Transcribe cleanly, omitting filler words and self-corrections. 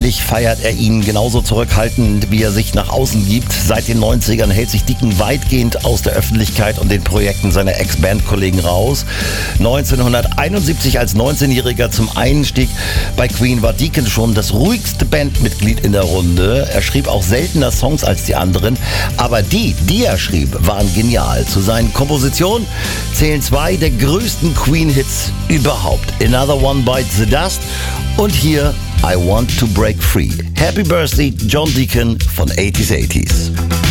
Öffentlich feiert er ihn genauso zurückhaltend, wie er sich nach außen gibt. Seit den 90ern hält sich Deacon weitgehend aus der Öffentlichkeit und den Projekten seiner Ex-Band-Kollegen raus. 1971 als 19-Jähriger zum Einstieg bei Queen war Deacon schon das ruhigste Bandmitglied in der Runde. Er schrieb auch seltener Songs als die anderen, aber die er schrieb, waren genial. Zu seinen Kompositionen zählen zwei der größten Queen-Hits überhaupt. Another One Bites the Dust und hier I Want to Break Free. Happy Birthday, John Deacon von 80s.